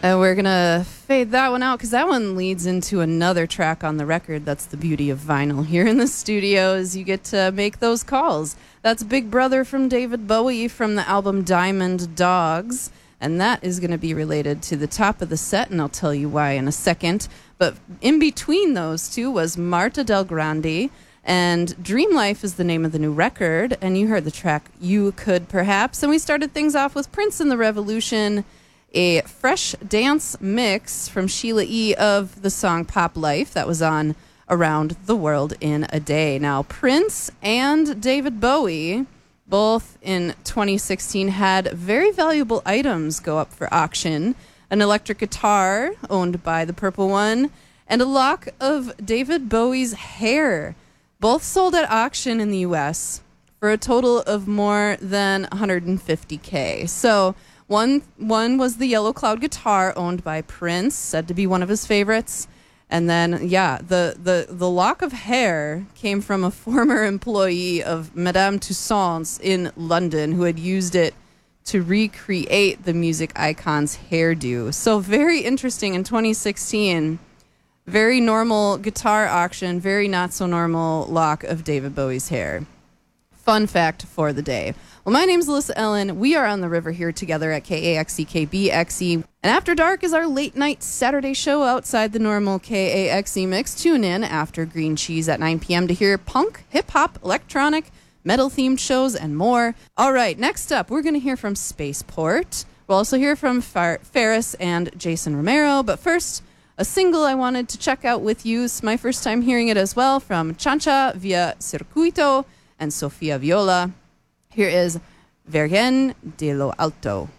And we're going to fade that one out because that one leads into another track on the record. That's the beauty of vinyl here in the studio, is you get to make those calls. That's Big Brother from David Bowie from the album Diamond Dogs. And that is going to be related to the top of the set, and I'll tell you why in a second. But in between those two was Marta Del Grande, and Dream Life is the name of the new record. And you heard the track You Could Perhaps. And we started things off with Prince and the Revolution, a fresh dance mix from Sheila E. of the song Pop Life that was on Around the World in a Day. Now, Prince and David Bowie, both in 2016, had very valuable items go up for auction. An electric guitar owned by the Purple One and a lock of David Bowie's hair. Both sold at auction in the U.S. for a total of more than $150K. So one was the Yellow Cloud guitar owned by Prince, said to be one of his favorites. And then, yeah, the lock of hair came from a former employee of Madame Tussauds in London who had used it to recreate the music icon's hairdo. So very interesting. In 2016, very normal guitar auction, very not so normal lock of David Bowie's hair. Fun fact for the day. Well, my name's Alyssa Ellen. We are on the river here together at KAXE. And After Dark is our late night Saturday show outside the normal KAXE mix. Tune in after Green Cheese at 9 p.m. to hear punk, hip-hop, electronic, metal-themed shows, and more. All right, next up, we're going to hear from Spaceport. We'll also hear from Ferris and Jason Romero. But first, a single I wanted to check out with you. It's my first time hearing it as well, from Chancha via Circuito and Sofia Viola. Here is Virgen de lo Alto.